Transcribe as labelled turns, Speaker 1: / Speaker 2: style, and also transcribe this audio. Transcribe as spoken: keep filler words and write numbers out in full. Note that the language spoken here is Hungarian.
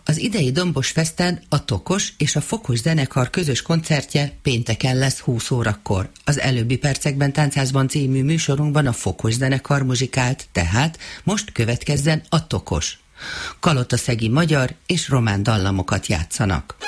Speaker 1: Az idei Dombos Festen a Tokos és a Fokos zenekar közös koncertje pénteken lesz húsz órakor. Az előbbi percekben Táncházban című műsorunkban a Fokos zenekar muzsikált, tehát most következzen a Tokos. Kalotaszegi magyar és román dallamokat játszanak.